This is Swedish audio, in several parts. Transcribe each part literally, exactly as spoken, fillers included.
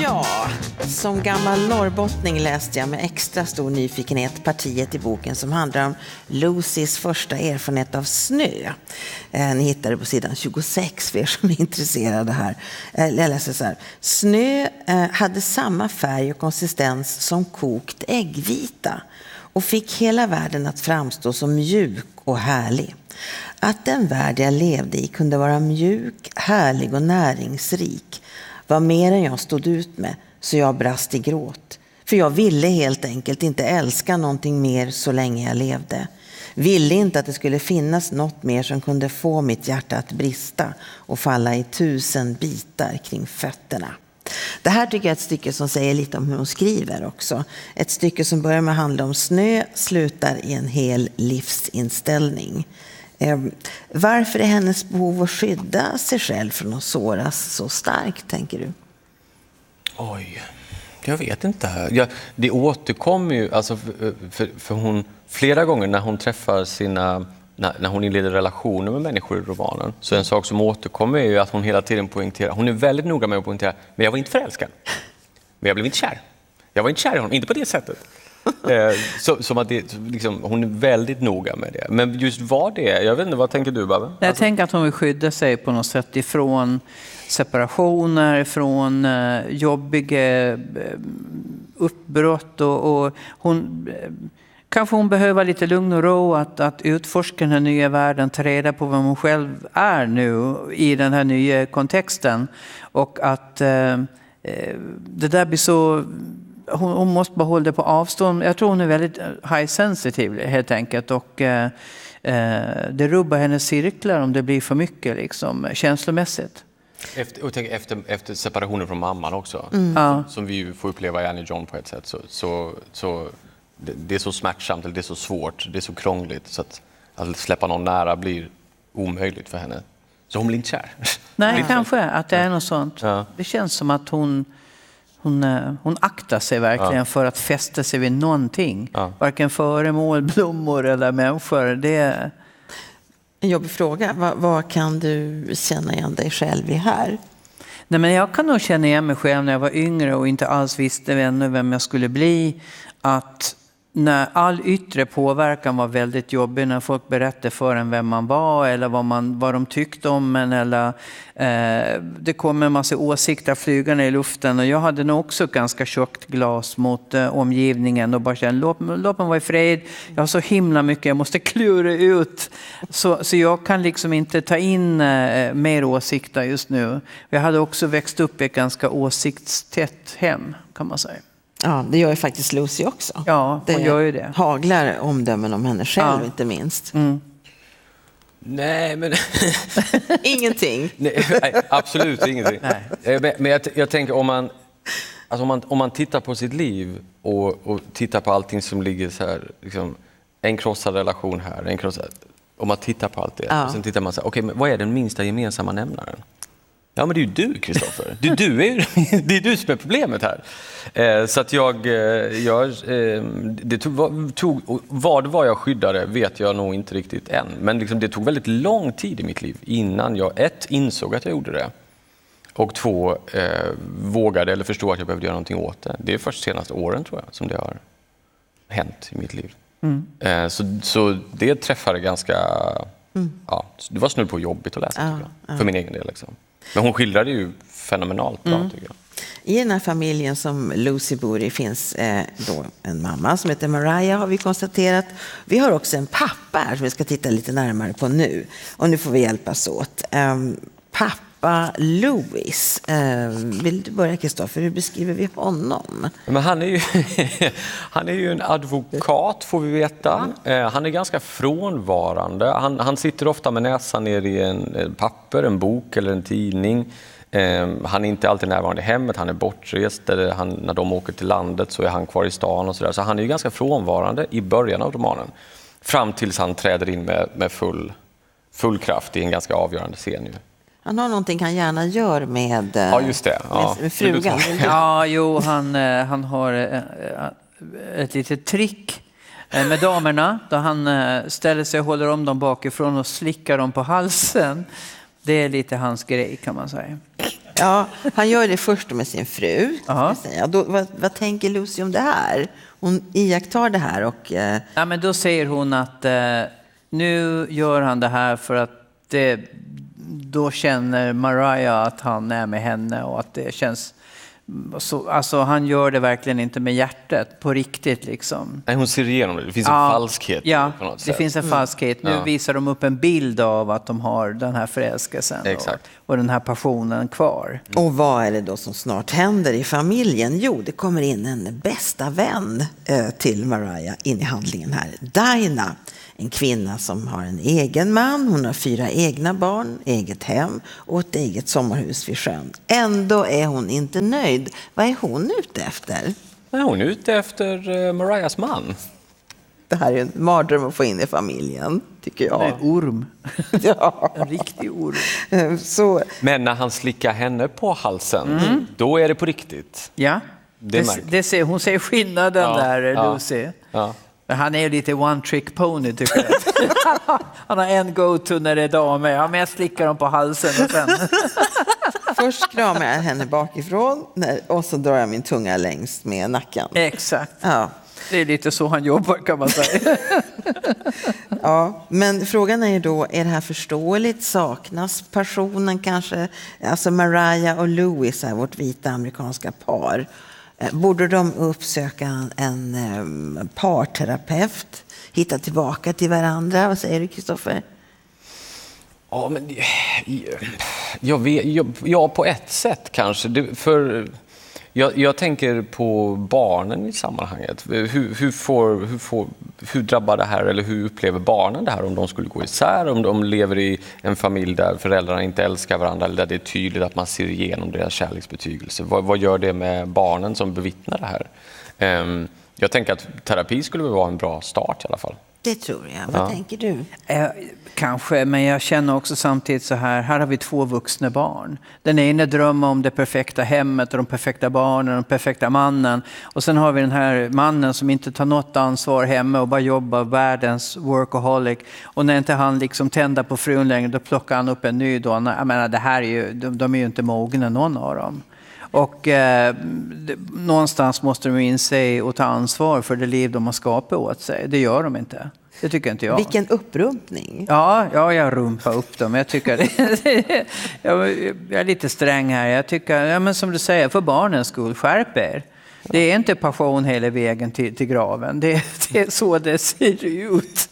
Ja, som gammal norrbottning läste jag med extra stor nyfikenhet partiet i boken som handlar om Lucys första erfarenhet av snö. Eh, ni hittar det på sidan tjugosex för er som är intresserade här. Eh, jag läser så här. Snö eh, hade samma färg och konsistens som kokt äggvita och fick hela världen att framstå som mjuk och härlig. Att den värld jag levde i kunde vara mjuk, härlig och näringsrik var mer än jag stod ut med, så jag brast i gråt. För jag ville helt enkelt inte älska någonting mer så länge jag levde. Ville inte att det skulle finnas något mer som kunde få mitt hjärta att brista och falla i tusen bitar kring fötterna. Det här tycker jag är ett stycke som säger lite om hur hon skriver också. Ett stycke som börjar med att handla om snö, slutar i en hel livsinställning. Eh, varför är hennes behov att skydda sig själv från att såras så starkt, tänker du? Oj, jag vet inte. Jag, det återkommer ju, alltså för, för, för hon, flera gånger när hon träffar sina, när, när hon inleder relationer med människor i romanen, så en sak som återkommer är ju att hon hela tiden poängterar, hon är väldigt noga med att poängtera, men jag var inte förälskad. Men jag blev inte kär. Jag var inte kär i honom, inte på det sättet. eh, så, som att det, liksom, hon är väldigt noga med det. Men just vad det är, jag vet inte, vad tänker du, Babbe? Jag alltså... tänker att hon vill skydda sig på något sätt ifrån separationer, från uh, jobbiga uh, uppbrott och, och hon... Uh, Kanske hon behöver lite lugn och ro att, att utforska den här nya världen, ta reda på vem hon själv är nu i den här nya kontexten. Och att eh, det där blir så... Hon, hon måste bara hålla det på avstånd. Jag tror hon är väldigt high sensitive helt enkelt. Och eh, det rubbar hennes cirklar om det blir för mycket liksom, känslomässigt. Efter, och tänk, efter, efter separationen från mamman också, Mm. som, som vi ju får uppleva i Annie John på ett sätt, så... så, så Det, det är så smärtsamt, eller det är så svårt, det är så krångligt så att, att släppa någon nära blir omöjligt för henne. Så hon blir inte kär. Nej, inte kanske kär. att det är något sånt. Ja. Det känns som att hon, hon, hon aktar sig verkligen ja. för att fästa sig vid någonting. Ja. Varken föremål, blommor eller människor. Det är... En jobbig fråga. Vad, vad kan du känna igen dig själv i här? Nej, men jag kan nog känna igen mig själv när jag var yngre och inte alls visste ännu vem jag skulle bli. Att när all yttre påverkan var väldigt jobbig, när folk berättade för en vem man var eller vad, man, vad de tyckte om en, eller eh, det kom en massa åsikter flygande i luften, och jag hade nog också ganska tjockt glas mot eh, omgivningen och bara kände, låt, låt mig vara i fred, jag har så himla mycket, jag måste klura ut, så, så jag kan liksom inte ta in eh, mer åsikter just nu. Jag hade också växt upp i ett ganska åsiktstätt hem, kan man säga. Ja, det gör ju faktiskt Lucy också. Ja, hon det gör ju det. Haglar omdömen om henne själv, ja. Inte minst. Mm. Nej, men... Ingenting. Nej, absolut ingenting. Nej. Men, men jag, jag tänker, om man, alltså om, man, om man tittar på sitt liv och, och tittar på allting som ligger så här, liksom, en krossad relation här, en krossad... Om man tittar på allt det, ja. Och sen tittar man så här, okej, men vad är den minsta gemensamma nämnaren? Ja, men det är ju du, Kristoffer. Du, du är, det är du som är problemet här. Eh, så att jag... jag eh, det tog, tog, vad var jag skyddade vet jag nog inte riktigt än. Men liksom, det tog väldigt lång tid i mitt liv innan jag ett insåg att jag gjorde det. Och två, eh, vågade eller förstod att jag behövde göra någonting åt det. Det är först de senaste åren, tror jag, som det har hänt i mitt liv. Mm. Eh, så, så det träffade ganska... Mm. Ja, det var snudd på jobbigt att läsa, ja, tycker jag, ja. För min egen del. Liksom. Men hon skildrade ju fenomenalt bra, mm. tycker jag. I den här familjen som Lucy bor i finns eh, då en mamma som heter Mariah, har vi konstaterat. Vi har också en pappa här som vi ska titta lite närmare på nu. Och nu får vi hjälpas åt. Um, pappa Louis. Um, vill du börja, Kristoffer? Hur beskriver vi honom? Men han är ju, han är ju en advokat, får vi veta. Uh, han är ganska frånvarande. Han, han sitter ofta med näsan ner i en, en papper, en bok eller en tidning. Um, han är inte alltid närvarande i hemmet, han är bortrest, eller han, när de åker till landet så är han kvar i stan och sådär. Så han är ju ganska frånvarande i början av romanen. Fram tills han träder in med, med full, full kraft i en ganska avgörande scen ju. Han har någonting han gärna gör med, ja, just det. Ja. med frugan. Ja, jo, han, han har ett litet trick med damerna. Då han ställer sig och håller om dem bakifrån och slickar dem på halsen. Det är lite hans grej, kan man säga. Ja, han gör det först med sin fru. Ska säga. Då, vad, vad tänker Lucy om det här? Hon iakttar det här och... Eh... Ja, men då säger hon att eh, nu gör han det här för att det, då känner Mariah att han är med henne och att det känns... Så, alltså han gör det verkligen inte med hjärtat på riktigt liksom. Nej, hon ser igenom det. Det finns ja, en falskhet ja, på något sätt. Det finns en falskhet. Nu ja. visar de upp en bild av att de har den här förälskelsen och, och den här passionen kvar. Mm. Och vad är det då som snart händer i familjen? Jo, det kommer in en bästa vän eh, till Mariah in i handlingen här. Dinah, en kvinna som har en egen man. Hon har fyra egna barn, eget hem och ett eget sommarhus vid sjön. Ändå är hon inte nöjd. Vad är hon ute efter? Nej, hon är ute efter uh, Mariahs man. Det här är en mardröm att få in i familjen, tycker jag. En orm. Ja. En riktig orm. Så... Men när han slickar henne på halsen, mm. då är det på riktigt. Ja, det, det, det ser, hon ser skillnaden ja. där, ja. Lucy. Ja. Han är lite one trick pony tycker jag. Han har en go-to när det är damer. Ja, men jag slickar dem på halsen och sen... Först kramar jag henne bakifrån och så drar jag min tunga längs med nacken. Exakt. Ja. Det är lite så han jobbar kan man säga. Ja, men frågan är ju då, är det här förståeligt? Saknas passionen kanske? Alltså Mariah och Louis är vårt vita amerikanska par. Borde de uppsöka en, en parterapeut, hitta tillbaka till varandra? Vad säger du, Kristoffer? Ja, men jag vet, jag, ja, på ett sätt kanske. Det, för jag, jag tänker på barnen i sammanhanget. Hur, hur, får, hur, får, hur drabbar det här, eller hur upplever barnen det här om de skulle gå isär? Om de lever i en familj där föräldrarna inte älskar varandra eller där det är tydligt att man ser igenom deras kärleksbetygelse. Vad, vad gör det med barnen som bevittnar det här? Um, jag tänker att terapi skulle vara en bra start i alla fall. Det tror jag. Vad ja. tänker du? Eh, kanske, men jag känner också samtidigt så här, här har vi två vuxna barn. Den ena drömmer om det perfekta hemmet och de perfekta barnen och den perfekta mannen. Och sen har vi den här mannen som inte tar något ansvar hemma och bara jobbar, världens workaholic. Och när inte han liksom tänder på frun längre, då plockar han upp en ny då. Jag menar, det här är ju, de, de är ju inte mogna någon av dem. Och eh, det, någonstans måste de inse och ta ansvar för det liv de har skapat åt sig. Det gör de inte. Det tycker inte jag. Vilken upprumpning. Ja, ja jag rumpar upp dem. Jag tycker det, jag, jag är lite sträng här. Jag tycker, ja, men som du säger, för barnens skull, skärp er. Det är inte passion hela vägen till, till graven. Det, det är så det ser ut.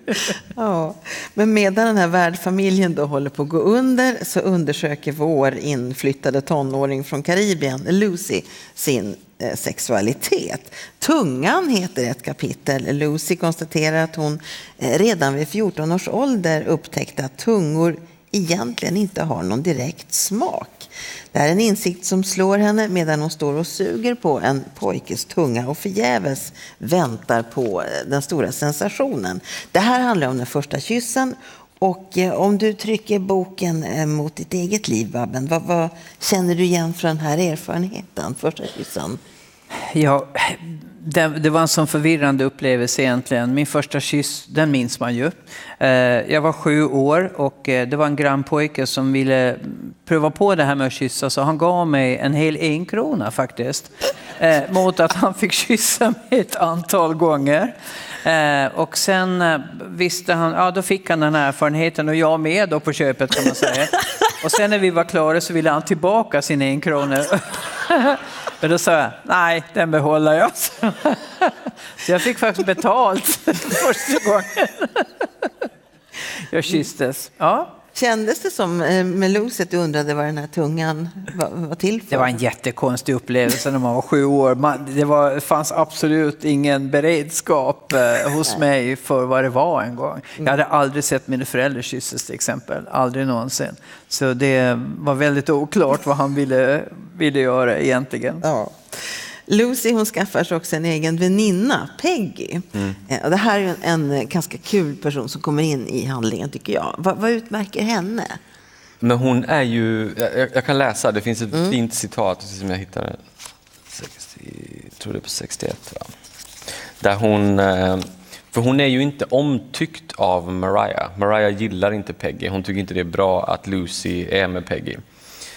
Ja, men medan den här värdfamiljen då håller på att gå under så undersöker vår inflyttade tonåring från Karibien, Lucy, sin eh, sexualitet. Tungan heter ett kapitel. Lucy konstaterar att hon eh, redan vid fjorton års ålder upptäckte att tungor egentligen inte har någon direkt smak. Det är en insikt som slår henne medan hon står och suger på en pojkes tunga och förgäves väntar på den stora sensationen. Det här handlar om den första kyssen, och om du trycker boken mot ditt eget liv, Babben, vad, vad känner du igen från den här erfarenheten, första kyssen? Ja, det, det var en sån förvirrande upplevelse egentligen. Min första kyss, den minns man ju. Jag var sju år och det var en grannpojke som ville pröva på det här med att kyssa, så han gav mig en hel en krona faktiskt. Mot att han fick kyssa mig ett antal gånger. Och sen visste han, ja då fick han den här erfarenheten och jag med då på köpet kan man säga. Och sen när vi var klara så ville han tillbaka sin en krona. Men då sa jag, nej, den behåller jag. Så jag fick faktiskt betalt första gången jag kysstes. Ja. Kändes det som med Lucy att du undrade vad den här tungan var, var till för? Det var en jättekonstig upplevelse när man var sju år. Man, det var, fanns absolut ingen beredskap eh, hos Nej. mig för vad det var en gång. Jag hade aldrig sett mina föräldrar kysses till exempel. Aldrig någonsin. Så det var väldigt oklart vad han ville, ville göra egentligen. Ja. Lucy, hon skaffar sig också en egen väninna, Peggy. Mm. Och det här är en, en ganska kul person som kommer in i handlingen tycker jag. Vad, vad utmärker henne? Men hon är ju, jag, jag kan läsa, det finns ett mm. fint citat som jag hittade, sextio, tror det är på sextioett va? Där hon, för hon är ju inte omtyckt av Mariah. Mariah gillar inte Peggy, hon tycker inte det är bra att Lucy är med Peggy.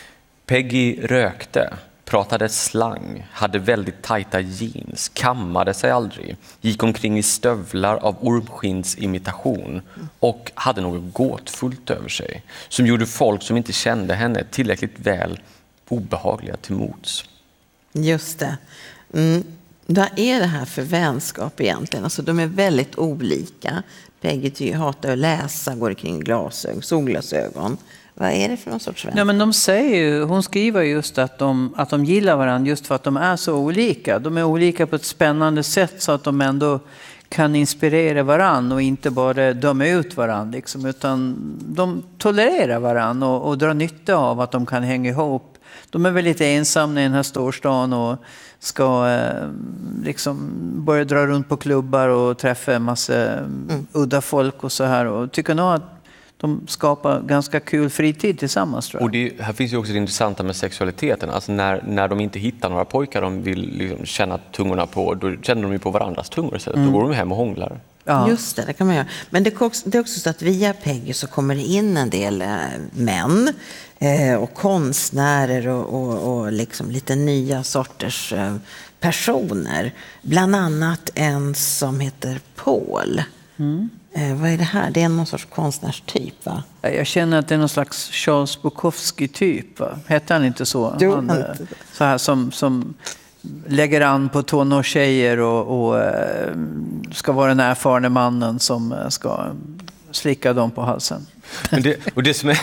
Peggy rökte, pratade slang, hade väldigt tajta jeans, kammade sig aldrig, gick omkring i stövlar av ormskinsimitation och hade något gåtfullt över sig som gjorde folk som inte kände henne tillräckligt väl obehagliga till mots. Just det. Mm. Vad är det här för vänskap egentligen? Alltså, de är väldigt olika. Peggy hatar att läsa, går kring glasögon, solglasögon. Vad är det för någon sorts vänskap? Ja, men de säger ju, hon skriver just att de, att de gillar varandra just för att de är så olika. De är olika på ett spännande sätt så att de ändå kan inspirera varandra och inte bara döma ut varandra. Liksom, utan de tolererar varandra och, och drar nytta av att de kan hänga ihop. De är väl lite ensamma i den här storstan och ska eh, liksom börja dra runt på klubbar och träffa en massa mm. udda folk och så här. Och tycker nog att de skapar ganska kul fritid tillsammans, tror jag. Och det, här finns ju också det intressanta med sexualiteten. Alltså när, när de inte hittar några pojkar de vill liksom känna tungorna på, då känner de ju på varandras tungor istället. Mm. Då går de hem och hånglar. Ja. Just det, det kan man göra. Men det är också, det är också så att via Peggy så kommer det in en del eh, män eh, och konstnärer och, och, och liksom lite nya sorters eh, personer. Bland annat en som heter Paul. Mm. Eh, vad är det här? Det är någon sorts konstnärstyp, va? Jag känner att det är någon slags Charles Bukowski-typ, va? Hette han inte så? Jo, han, han... Så här som... som... lägger an på tonårstjejer och, och äh, ska vara den erfarna mannen som äh, ska slicka dem på halsen. Men det, och, det som är,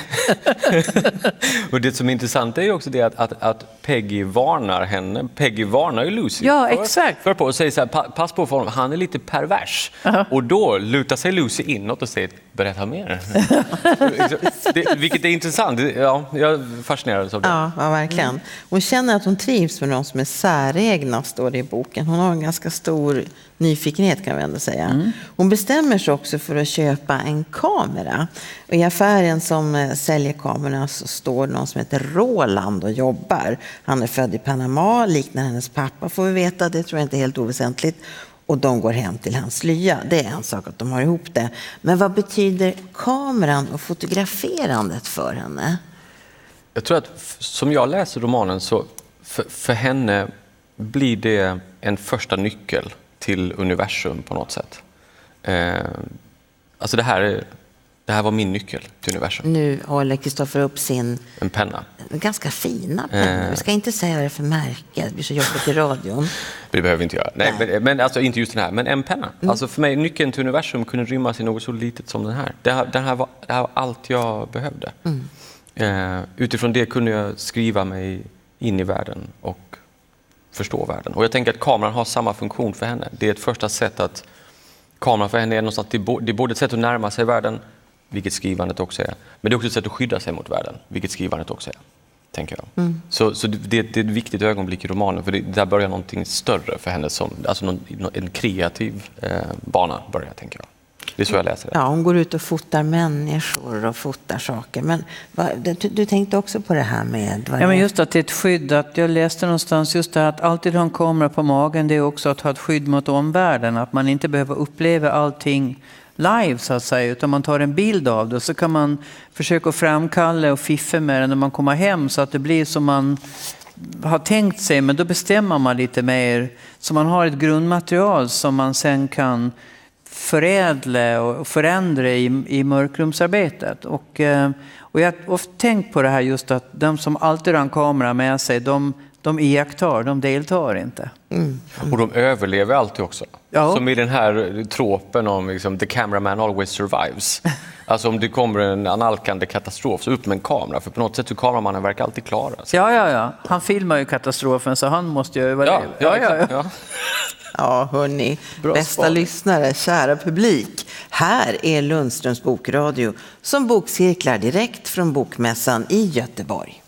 och det som är intressant är ju också det att, att, att Peggy varnar henne. Peggy varnar ju Lucy. Ja, för, exakt. För på och säger så här, pass på för honom, han är lite pervers. Uh-huh. Och då lutar sig Lucy inåt och säger, berätta mer. det, vilket är intressant. Ja, jag är fascinerad av det. Ja, ja, verkligen. Hon känner att hon trivs med någon som är säregna, står det i boken. Hon har en ganska stor nyfikenhet, kan vi ändå säga. Mm. Hon bestämmer sig också för att köpa en kamera. Och i affären som säljer kamerorna så står någon som heter Roland och jobbar. Han är född i Panama, liknar hennes pappa får vi veta. Det tror jag inte är helt oväsentligt. Och de går hem till hans lya. Det är en sak att de har ihop det. Men vad betyder kameran och fotograferandet för henne? Jag tror att som jag läser romanen så för, för henne blir det en första nyckel till universum på något sätt. Eh, alltså det här, är, det här var min nyckel till universum. Nu håller Kristoffer upp sin... En penna. Ganska fina penna. Eh. Vi ska inte säga vad det är för märke. Det blir så jobbigt i radion. Det behöver vi inte göra. Nej, Nej. Men, men alltså inte just den här. Men en penna. Mm. Alltså för mig, nyckeln till universum kunde rymmas i något så litet som den här. Det här, den här, var, det här var allt jag behövde. Mm. Eh, utifrån det kunde jag skriva mig in i världen och förstå världen. Och jag tänker att kameran har samma funktion för henne. Det är ett första sätt att kameran för henne är någonstans, det är både ett sätt att närma sig världen, vilket skrivandet också är. Men det är också ett sätt att skydda sig mot världen, vilket skrivandet också är, tänker jag. Mm. Så, så det, det är ett viktigt ögonblick i romanen, för det, där börjar någonting större för henne, som, alltså någon, en kreativ eh, bana börjar, tänker jag. Det är så jag läser det. Ja, hon går ut och fotar människor och fotar saker. Men vad, du, du tänkte också på det här med... Ja, men just att det är ett skydd. Att jag läste någonstans just det här, att alltid ha en kamera på magen, det är också att ha ett skydd mot omvärlden. Att man inte behöver uppleva allting live, så att säga, utan man tar en bild av det. Så kan man försöka framkalla och fiffa med det när man kommer hem, så att det blir som man har tänkt sig. Men då bestämmer man lite mer, så man har ett grundmaterial som man sen kan förädla och förändra i, i mörkrumsarbetet. Och, och jag har ofta tänkt på det här, just att de som alltid har en kamera med sig, de, de iakttar, de deltar inte. Mm. Mm. Och de överlever alltid också. Ja. Som i den här tropen om liksom, the cameraman always survives. Alltså om det kommer en analkande katastrof, så upp med en kamera. För på något sätt så kameramannen verkar alltid klara sig. Ja, ja, ja. Han filmar ju katastrofen, så han måste ju överleva. Ja, ja, ja, ja. Ja, hörni, bra bästa spår. Lyssnare, kära publik. Här är Lundströms bokradio som bokcirklar direkt från Bokmässan i Göteborg.